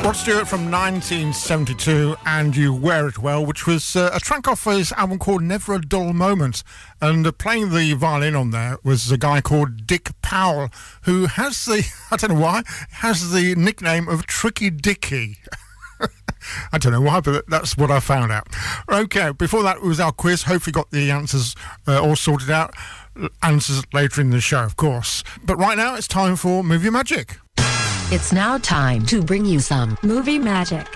Rod Stewart from 1972 and You Wear It Well, which was a track off his album called Never a Dull Moment. And playing the violin on there was a guy called Dick Powell, who has the, I don't know why, has the nickname of Tricky Dicky. I don't know why, but that's what I found out. Okay, before that was our quiz. Hopefully got the answers all sorted out. Answers later in the show, of course. But right now it's time for Movie Magic. It's now time to bring you some movie magic.